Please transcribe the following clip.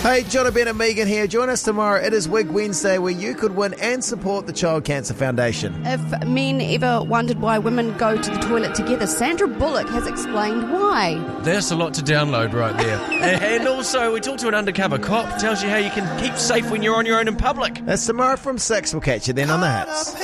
Hey, John Ben and Megan here. Join us tomorrow. It is Wig Wednesday, where you could win and support the Child Cancer Foundation. If men ever wondered why women go to the toilet together, Sandra Bullock has explained why. There's a lot to download right there. And also, we talked to an undercover cop, tells you how you can keep safe when you're on your own in public. That's tomorrow from 6. We'll catch you then on the Hits.